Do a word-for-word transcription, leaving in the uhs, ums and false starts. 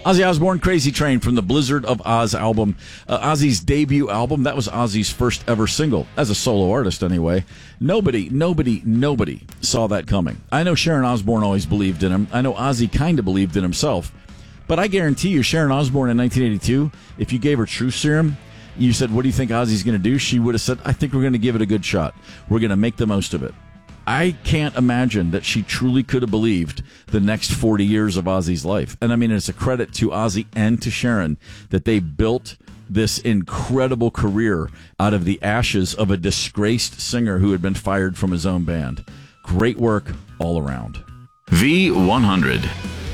Ozzy Osbourne, Crazy Train from the Blizzard of Oz album. Uh, Ozzy's debut album. That was Ozzy's first ever single, as a solo artist anyway. Nobody, nobody, nobody saw that coming. I know Sharon Osbourne always believed in him. I know Ozzy kind of believed in himself. But I guarantee you, Sharon Osbourne in nineteen eighty-two, if you gave her truth serum, you said, what do you think Ozzy's going to do? She would have said, I think we're going to give it a good shot. We're going to make the most of it. I can't imagine that she truly could have believed the next forty years of Ozzy's life. And I mean, it's a credit to Ozzy and to Sharon that they built this incredible career out of the ashes of a disgraced singer who had been fired from his own band. Great work all around. V one hundred.